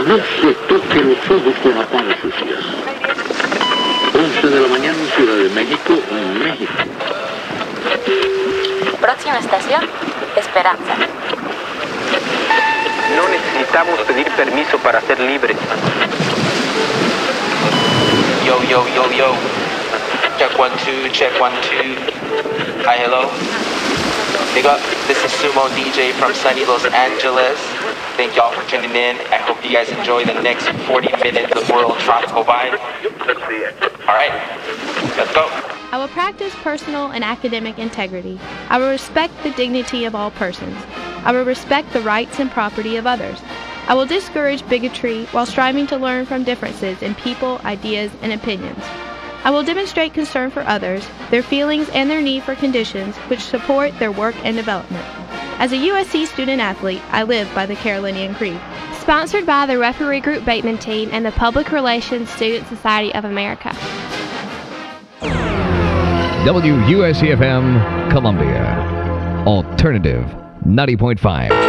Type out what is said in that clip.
No se toque los ojos con las manos sucias. 11 de la mañana en Ciudad de México, México. Próxima estación, Esperanza. No necesitamos pedir permiso para ser libres. Yo, yo, yo, yo. Check 1, 2, check 1, 2. Hi, hello. Big up, this is Sumo DJ from sunny Los Angeles. Thank y'all for tuning in. I hope you guys enjoy the next 40 minutes of World Tropical Vibe. Alright, let's go. I will practice personal and academic integrity. I will respect the dignity of all persons. I will respect the rights and property of others. I will discourage bigotry while striving to learn from differences in people, ideas, and opinions. I will demonstrate concern for others, their feelings, and their need for conditions which support their work and development. As a USC student-athlete, I live by the Carolinian Creed. Sponsored by the Referee Group Bateman Team and the Public Relations Student Society of America. WUSC-FM, Columbia. Alternative 90.5.